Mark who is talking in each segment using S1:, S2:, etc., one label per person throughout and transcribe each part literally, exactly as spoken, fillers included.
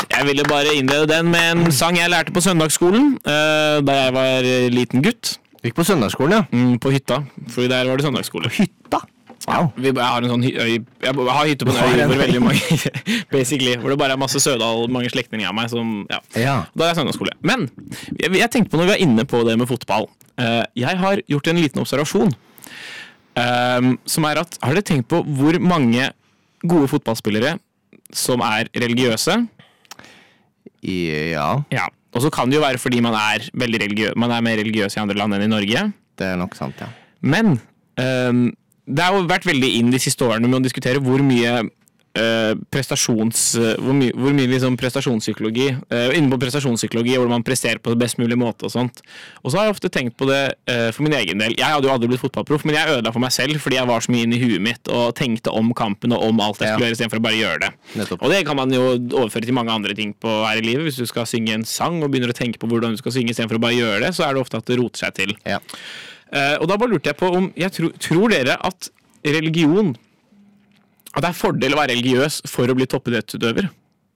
S1: Jeg ville bare innlede den med en sang jeg lærte på søndagsskolen uh, da jeg var liten gutt.
S2: Gikk på søndagsskolen, ja?
S1: Mm, på hytta, fordi der var det søndagsskole.
S2: På hytta? Wow.
S1: Vi, jeg har en sånn øy, jeg har hytte på en øy hvor veldig mange, basically, hvor det bare er masse Sødal, mange slektninger av meg som, ja,
S2: ja.
S1: Da er jeg søndagsskole. Men, jeg, jeg tenkte på når vi er inne på det med fotball. Uh, jeg har gjort en liten observasjon, uh, som er at, har dere tenkt på hvor mange gode fotballspillere som er religiøse?
S2: Ja.
S1: Ja, og så kan det jo være fordi man er, veldig religiøs, man er mer religiøs i andre land enn i Norge.
S2: Det er nok sant, ja.
S1: Men, uh, det har jo vært veldig inn de siste årene med å diskutere hvor mye uh, prestasjons, uh, hvor, my, hvor mye liksom prestasjonspsykologi, uh, inne på prestasjonspsykologi, hvor man presterer på best mulig måte og sånt. Og så har jeg ofte tenkt på det uh, for min egen del. Jeg hadde jo aldri blitt fotballproff, men jeg ødela for meg selv fordi jeg var så mye inne i huet mitt og tenkte om kampen og om alt jeg skulle gjøre i stedet for å bare gjøre det. Nettopp. Og det kan man jo overføre til mange andre ting på her i livet. Hvis du skal synge en sang og begynner å tenke på hvordan du skal synge i stedet for å bare gjøre det, så er det ofte at det roter seg til. Ja. Uh, og da bare lurte jeg på om jeg tro, tror dere at religion at det er fordel å være religiøs for å bli toppidrettsutøver?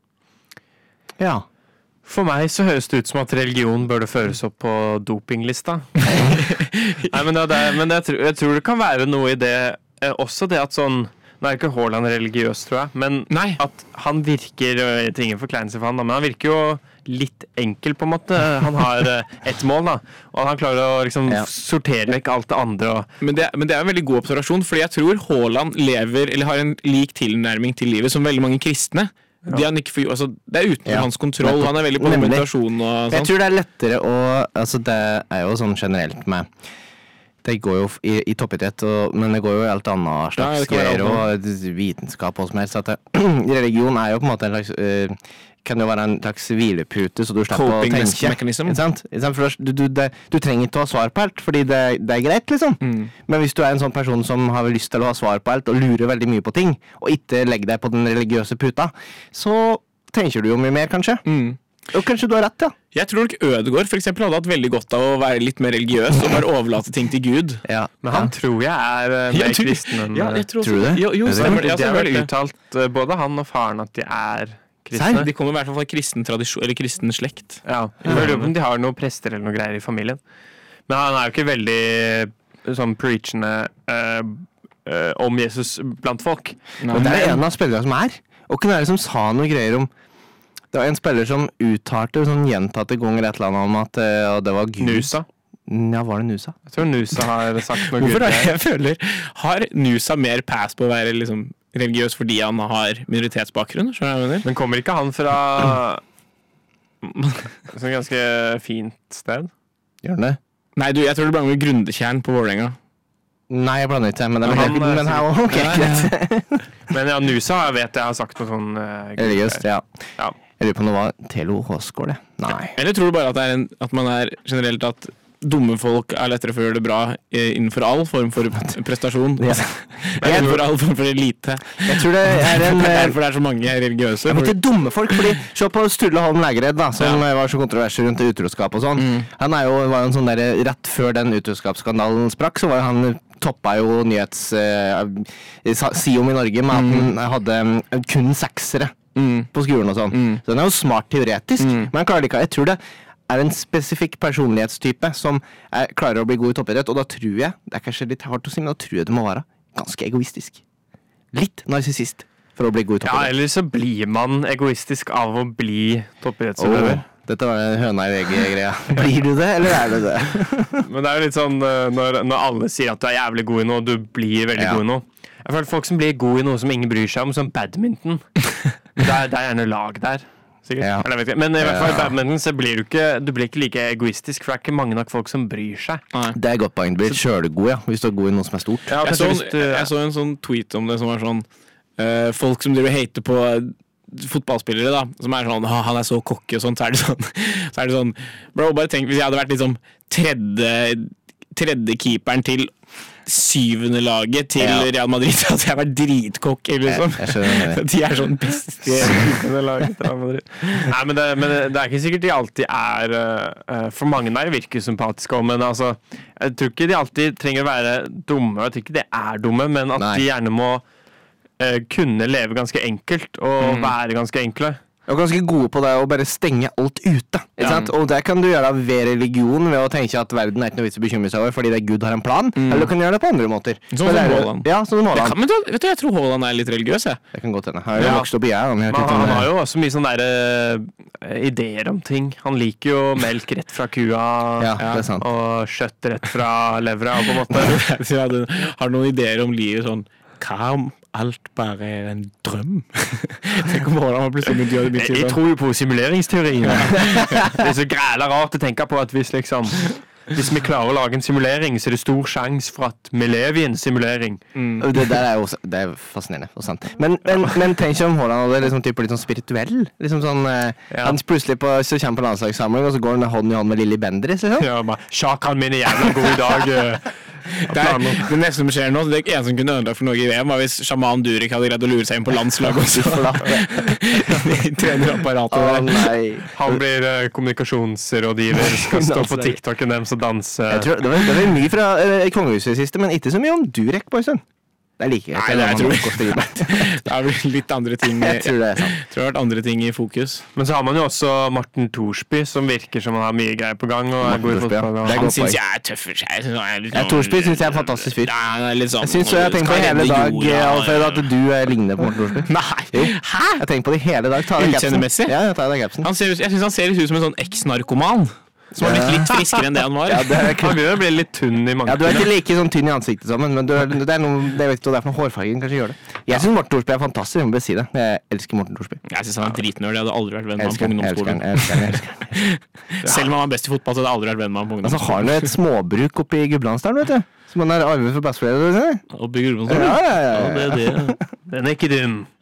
S3: Ja. For meg så høres det ut som at religion burde føres opp på dopinglista. Nei, men, det, men det, jeg tror det kan være noe i det også det at sånn nå er ikke Haaland religiøs, tror jeg, men Nei. At han virker, jeg trenger ingen forkleinelse for han, men han virker jo litt enkel på en måte. Han har ett mål da, og han klarer å liksom ja. Sortere vekk alt det andre. Og...
S1: Men, det, men det er en veldig god observasjon, fordi jeg tror Haaland lever, eller har en lik tilnærming til livet som veldig mange kristne. Ja. De han ikke for, altså, det er utenfor ja. Hans kontroll, han er veldig på meditasjon og sånt.
S2: Jeg tror det er lettere å, altså det er jo sånn generelt med det går jo i, i toppidrett, og, men det går jo i alt annet slags ja, greier og vitenskap og som helst. At det, religion er jo på en måte en slags, uh, kan jo være en slags hvilepute, så du slipper å tenke. Ikke sant? For du, du, det, du trenger ikke å ha svar på alt, fordi det, det er greit, liksom. Mm. Men hvis du er en sånn person som har lyst til å ha svar på alt, og lurer veldig mye på ting, og ikke legger deg på den religiøse puta, så tenker du jo mye mer, kanskje. Mm. Og kanskje du har rett, ja.
S1: Jeg tror nok Ødegaard for eksempel hadde hatt veldig godt av å være litt mer religiøs og bare overlate ting til Gud.
S3: Ja. Men han ja. Tror jeg er uh, mer tror, kristen enn...
S1: Ja, jeg tror,
S2: tror du det?
S1: Jo, jo stemmer det.
S3: De har vel uttalt, uh, både han og faren, at de er kristne.
S1: Sær? De kommer i hvert fall fra kristen tradisjon, eller kristen slekt.
S3: Ja, jeg lurer på om de har noen prester eller noe greier i familien. Men han er jo ikke veldig sånn preachende uh, uh, om Jesus blant folk.
S2: Nei, men det er en av spillerne som er. Og hvem er det som sa noe greier om det var en spiller som uttalte sånn gjentatte ganger et eller annet om at uh, det var Gud.
S3: Nusa?
S2: Ja, var det Nusa?
S3: Jeg tror Nusa har sagt noe
S1: Hvorfor Gud. Hvorfor jeg føler, har Nusa mer pass på å være liksom religiøs fordi han har minoritetsbakgrunn?
S3: Men kommer ikke han fra sånn ganske fint sted?
S2: Gjør han det?
S1: Nei, du, jeg tror det blander med Grundekjern på Vålerenga.
S2: Nei, jeg blander ikke, men det er han, men, men her ok, greit.
S3: Men ja, Nusa vet jeg har sagt noe sånn uh,
S2: religiøst, ja.
S3: Ja.
S2: Jeg lurer på noe var Telo Håsgård, det? Nei.
S1: Eller tror du bare at, det er en, at man er generelt at dumme folk er lettere for å gjøre det bra innenfor all form for prestasjon? Ja. Innenfor all form for elite.
S2: Jeg tror det er en...
S1: Derfor det er så mange religiøse.
S2: Jeg vet ikke dumme folk, fordi se på Sturle Holm Lægered da, som ja. Var så kontroverser rundt utroskap og sånn. Mm. Han er jo, var jo en sånn der, rett før den utroskapsskandalen sprakk, så var han toppa jo nyhets uh, Siom i Norge med at mm. han hadde um, kun seksere. Mm. På skolen og sånn. Mm. Så den er jo smart teoretisk, mm. men jeg klarer ikke, jeg tror det er en spesifikk personlighetstype som er, klarer å bli god i toppidrett, og da tror jeg, det er kanskje litt hardt å si, men da tror jeg det må være ganske egoistisk. Litt narsissist for å bli god i toppidrett.
S3: Ja, eller så blir man egoistisk av å bli toppidrettsutøver.
S2: Oh, dette var en høna i vegg-greia. Blir du det, eller er du det?
S3: Men det er jo litt sånn, når, når alle sier at du er jævlig god i noe, og du blir veldig ja. God i noe. Jeg føler folk som blir gode i noe som ingen bryr seg om, som badminton. Det er, det er gjerne lag der, sikkert. Ja. Eller, jeg vet ikke. Men i hvert fall i badminton så blir du ikke, du blir ikke like egoistisk, for det er ikke mange nok folk som bryr seg.
S2: Nei. Det er godt poeng, du blir kjølegod, ja, hvis du er god i noe som er stort.
S1: Ja, jeg, så en, du, jeg så en sånn tweet om det som var sånn, uh, folk som driver hater på fotballspillere da, som er sånn, han er så cocky og sånt, så er det sånn, så er det sånn, bro, bare tenk hvis jeg hadde vært liksom tredje, tredje keeperen til syvende laget til ja. Real Madrid, at jeg var dritkokk liksom. Jeg, jeg de er sånn beste syvende laget til Real Madrid.
S3: Nei, men det, men det er ikke sikkert de alltid er uh, for mange der virker sympatiske, men altså, jeg tror ikke de alltid trenger å være dumme, jeg tror ikke de er dumme, men at Nei. De gjerne må uh, kunne leve ganske enkelt og mm. være ganske enkle.
S2: Og ganske gode på det å bare stenge alt ute. Ikke sant? Og det kan du gjøre ved religion, ved å tenke at verden er ikke noe vits å bekymre seg over, fordi det Gud har en plan. Mm. Eller du kan gjøre det på andre måter.
S1: Sånn som Haaland.
S2: Ja, sånn som Haaland.
S1: Men du, vet du, jeg tror Haaland er litt religiøs, jeg.
S2: Det kan godt hende. Han har jo vokst opp i jeg. Han,
S3: han, han har jo også mye sånne der, uh, ideer om ting. Han liker jo melk rett fra kua,
S2: ja, det er sant.
S3: Og kjøtt rett fra levra, på en måte.
S1: Ja, du har noen ideer om livet sånn, hva om alt bare er en drøm? Tenk om hvordan man plutselig gjør det mitt
S3: i Jeg tror jo på simuleringsteorien. Det er så græla rart å tenke på at hvis liksom Hvis vi klarer å lage en simulering, så er det stor sjanse for at vi lever i en simulering.
S2: Mm. Det der er jo det er fascinerende og sant. Men, men, men tenk om Haaland hadde liksom typ litt sånn spirituell. Liksom sånn, ja. Han plutselig på, så kommer på landslagssamling, og så går han hånd i hånd med Lilly Bendriss. Liksom.
S3: Ja, bare, Sjakan min er jævla god i dag.
S1: Det, er, det neste som skjer nå, det er en som kunne ødelagt for noe i V M, var hvis Shaman Durek hadde greid å lure seg inn på landslaget også. Trenerapparatet
S2: oh, nei.
S3: Han blir uh, kommunikasjonsrådgiver, skal stå på TikToken deres og danse.
S2: Jeg tror, det, var, det var mye fra uh, kongehuset i siste, men ikke så mye om Durek på en stund. Det er like.
S1: Nei, det, jeg tror det er vel litt andre ting i,
S2: jeg tror det er sant.
S1: Jeg tror det har vært andre ting i fokus.
S3: Men så har man jo også Morten Thorsby, som virker som han har mye greier på gang. Og er god i fotball.
S1: Ja. Han synes jeg er tøff for seg.
S2: Sånn, ja, Thorsby synes jeg er en fantastisk fyr.
S1: Ja, sånn,
S2: jeg synes så jeg har tenkt på hele dag, Alfred, at du ligner på Morten Thorsby.
S1: Nei,
S2: jo. Hæ? Jeg har tenkt på det hele dag. Ta deg capsen. Ja, ta deg capsen.
S1: Han ser, jeg synes han ser litt ut som en sånn eks-narkoman. Som har blitt litt friskere enn det han var.
S2: Ja, det er
S3: han begynner å bli litt tunn i mange.
S2: Ja, du er ikke like sånn tynn i ansiktet sammen, men du er, det er noe, det vet ikke hva det er for noe hårfargen kanskje gjør det. Jeg synes Morten Thorsby er fantastisk, jeg må bare si det. Jeg elsker Morten Thorsby.
S1: Jeg synes han er dritnørd, jeg hadde aldri vært venn med han på
S2: ungdomsskolen. Jeg elsker han, jeg elsker han, jeg elsker han.
S1: Selv om han var best i fotball, så hadde jeg aldri vært venn med han på ungdomsskolen.
S2: Altså har han jo et småbruk oppe i Gudbrandsdalen, vet du. Som han er arvet for besteforeldre.
S1: Oppe i Gudbrandsdalen?
S2: Ja, ja, ja.
S1: Ja, det er det.
S3: Den er ikke dum.